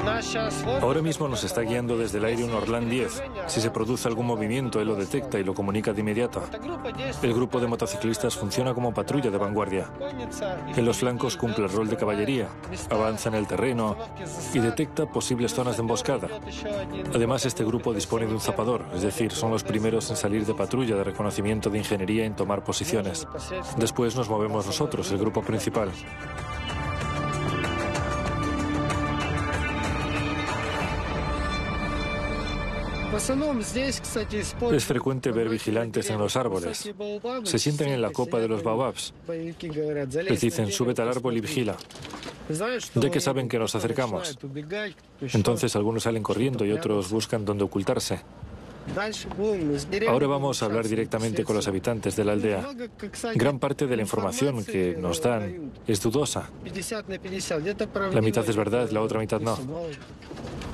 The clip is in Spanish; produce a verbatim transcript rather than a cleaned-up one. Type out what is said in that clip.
Ahora mismo nos está guiando desde el aire un Orlan diez. Si se produce algún movimiento, él lo detecta y lo comunica de inmediato. El grupo de motociclistas funciona como patrulla de vanguardia. En los flancos cumple el rol de caballería, avanza en el terreno y detecta posibles zonas de emboscada. Además, este grupo dispone de un zapador, es decir, son los primeros en salir de patrulla de reconocimiento de ingeniería y en tomar posiciones. Después nos movemos nosotros, el grupo principal. Es frecuente ver vigilantes en los árboles. Se sientan en la copa de los baobabs. Les dicen, súbete al árbol y vigila. Ya que saben que nos acercamos. Entonces algunos salen corriendo y otros buscan dónde ocultarse. Ahora vamos a hablar directamente con los habitantes de la aldea. Gran parte de la información que nos dan es dudosa. La mitad es verdad, la otra mitad no.